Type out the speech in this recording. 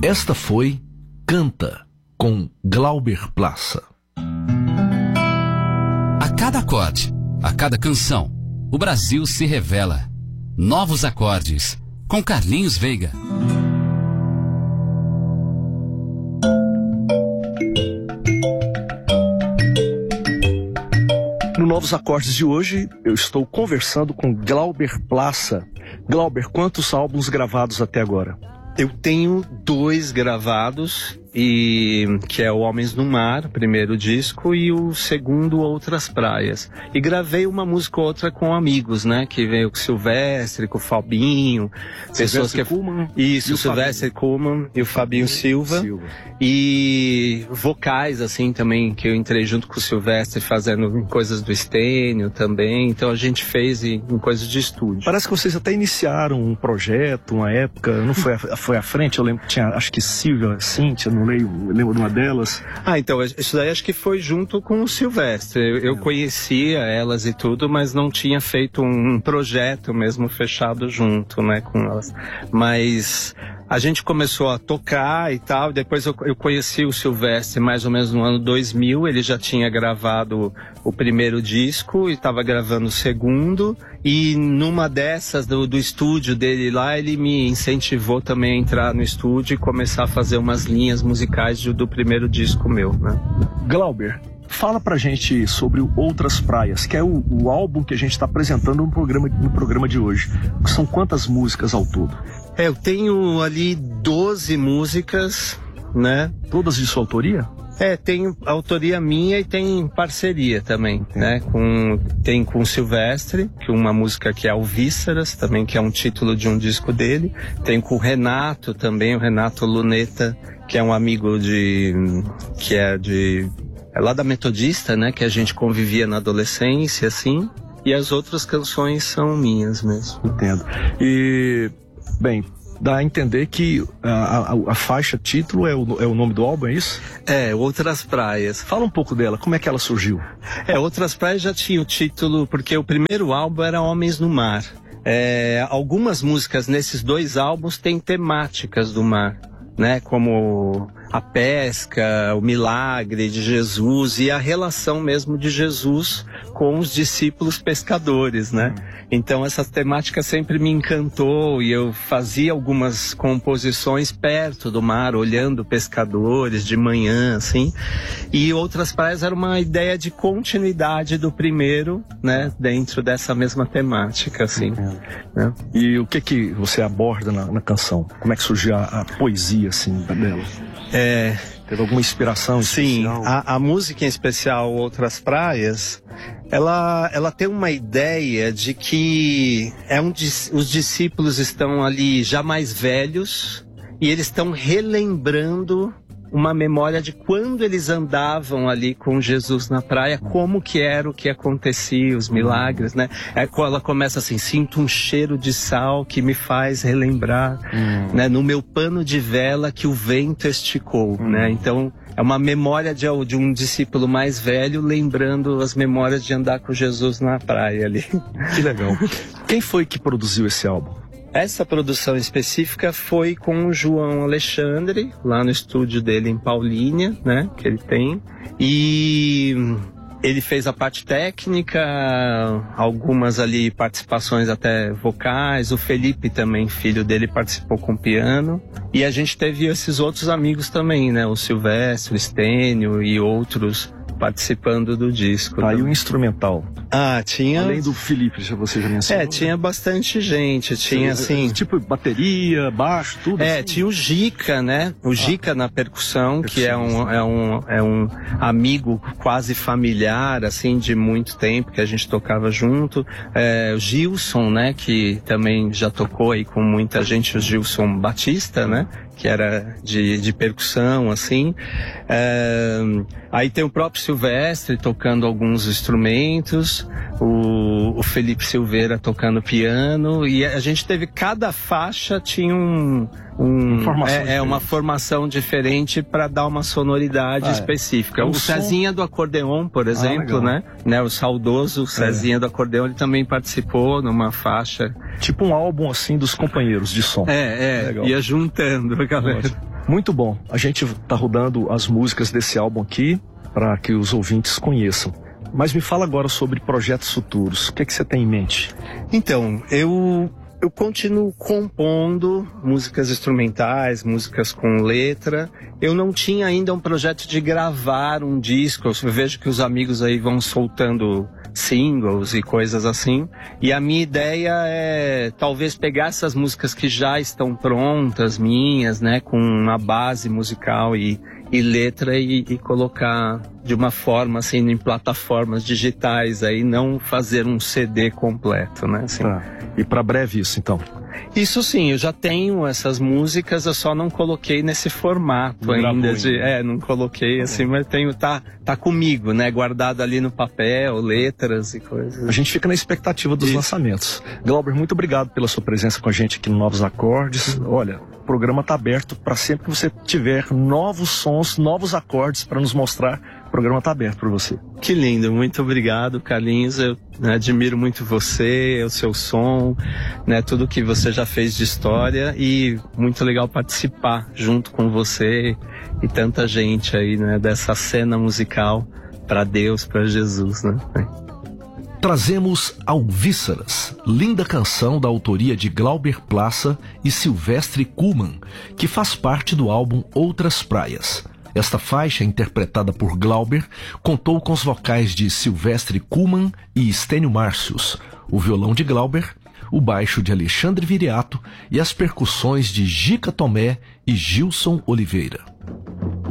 Esta foi Canta, com Glauber Plaça. A cada acorde, a cada canção, o Brasil se revela. Novos acordes, com Carlinhos Veiga. No Novos Acordes de hoje, eu estou conversando com Glauber Plaça. Glauber, quantos álbuns gravados até agora? Eu tenho 2 gravados, que é o Homens no Mar, primeiro disco, e o segundo, Outras Praias. E gravei uma música ou outra com amigos, né? Que veio com o Silvestre, com o Fabinho. Silvestre Kuhlmann. Isso, o Silvestre Kuhlmann e o Fabinho Silva. E vocais, assim, também, que eu entrei junto com o Silvestre fazendo coisas do Estênio também. Então a gente fez em coisas de estúdio. Parece que vocês até iniciaram um projeto, uma época, não foi à frente? Eu lembro que tinha, acho que Silvia, Cíntia, não lembro de uma delas. Então, isso daí acho que foi junto com o Silvestre. Eu conhecia elas e tudo, mas não tinha feito um projeto mesmo fechado junto, né, com elas. Mas a gente começou a tocar e tal, depois eu conheci o Silvestre mais ou menos no ano 2000, ele já tinha gravado o primeiro disco e estava gravando o segundo, e numa dessas do estúdio dele lá, ele me incentivou também a entrar no estúdio e começar a fazer umas linhas musicais do primeiro disco meu, né? Glauber, fala pra gente sobre o Outras Praias, que é o álbum que a gente está apresentando no programa de hoje. São quantas músicas ao todo? Eu tenho ali 12 músicas, né? Todas de sua autoria? Tem autoria minha e tem parceria também, né? Tem com o Silvestre, que uma música que é Alvíceras, também, que é um título de um disco dele. Tem com o Renato também, o Renato Luneta, que é um amigo é lá da Metodista, né? Que a gente convivia na adolescência, assim. E as outras canções são minhas mesmo. Entendo. E, bem, dá a entender que a faixa título é o nome do álbum, é isso? Outras Praias. Fala um pouco dela, como é que ela surgiu? Outras Praias já tinha o título, porque o primeiro álbum era Homens no Mar. Algumas músicas nesses 2 álbuns têm temáticas do mar, né? Como a pesca, o milagre de Jesus e a relação mesmo de Jesus com os discípulos pescadores, né? Então essa temática sempre me encantou e eu fazia algumas composições perto do mar, olhando pescadores de manhã, assim. E Outras Praias era uma ideia de continuidade do primeiro, né? Dentro dessa mesma temática, assim. Né? E o que você aborda na canção? Como é que surgiu a poesia, assim, dela? Teve alguma inspiração especial? Sim, a música em especial, Outras Praias, ela tem uma ideia de que os discípulos estão ali já mais velhos e eles estão relembrando uma memória de quando eles andavam ali com Jesus na praia, como que era o que acontecia, os milagres, né? Ela começa assim: sinto um cheiro de sal que me faz relembrar, né? No meu pano de vela que o vento esticou, né? Então é uma memória de um discípulo mais velho lembrando as memórias de andar com Jesus na praia ali. Que legal. Quem foi que produziu esse álbum? Essa produção específica foi com o João Alexandre, lá no estúdio dele em Paulínia, né, que ele tem. E ele fez a parte técnica, algumas ali participações até vocais. O Felipe também, filho dele, participou com piano. E a gente teve esses outros amigos também, né, o Silvestre, o Estênio e outros participando do disco. Aí o instrumental. Tinha... Além do Felipe, você já mencionou. Tinha bastante gente. Tinha, assim... Tipo bateria, baixo, tudo assim. Tinha o Gica, né? O Gica na percussão, que é um amigo quase familiar, assim, de muito tempo, que a gente tocava junto. O Gilson, né? Que também já tocou aí com muita gente, o Gilson Batista, né? Que era de percussão, assim. Aí tem o próprio Silvestre tocando alguns instrumentos, o Felipe Silveira tocando piano, e a gente teve, cada faixa tinha uma formação diferente para dar uma sonoridade específica. O Cezinha do acordeon, por exemplo, né? O saudoso Cezinha do acordeon, ele também participou numa faixa. Tipo um álbum assim dos companheiros de som. Ia juntando a galera. Muito bom. A gente está rodando as músicas desse álbum aqui para que os ouvintes conheçam. Mas me fala agora sobre projetos futuros. O que você tem em mente? Então, eu continuo compondo músicas instrumentais, músicas com letra. Eu não tinha ainda um projeto de gravar um disco. Eu vejo que os amigos aí vão soltando singles e coisas assim. E a minha ideia é talvez pegar essas músicas que já estão prontas, minhas, né, com uma base musical e letra e colocar de uma forma assim em plataformas digitais aí, não fazer um CD completo, né? Assim. Tá. E para breve isso, então? Isso sim, eu já tenho essas músicas, eu só não coloquei nesse formato ainda não coloquei assim, mas tá comigo, né? Guardado ali no papel, letras e coisas. A gente fica na expectativa dos lançamentos. Glauber, muito obrigado pela sua presença com a gente aqui no Novos Acordes. Olha, o programa tá aberto para sempre que você tiver novos sons, novos acordes para nos mostrar. O programa tá aberto para você. Que lindo, muito obrigado, Carlinhos. Eu admiro muito você, o seu som, né, tudo que você já fez de história, e muito legal participar junto com você e tanta gente aí, né, dessa cena musical para Deus, para Jesus, né? Trazemos Alvíceras, linda canção da autoria de Glauber Plaça e Silvestre Kuhlmann, que faz parte do álbum Outras Praias. Esta faixa, interpretada por Glauber, contou com os vocais de Silvestre Kuhlmann e Stênio Márcios, o violão de Glauber, o baixo de Alexandre Viriato e as percussões de Gica Tomé e Gilson Oliveira.